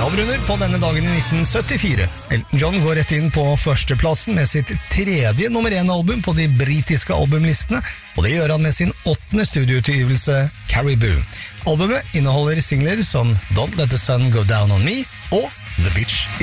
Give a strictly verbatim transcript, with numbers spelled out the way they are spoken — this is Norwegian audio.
Avrunder på denne dagen i nitten syttifire. Elton John går rett inn på førsteplassen med sitt tredje nummer én-album på de britiske albumlistene, og det gjør han med sin åttende studioutgivelse Caribou. Albumet inneholder singler som Don't Let the Sun Go Down on Me og The Bitch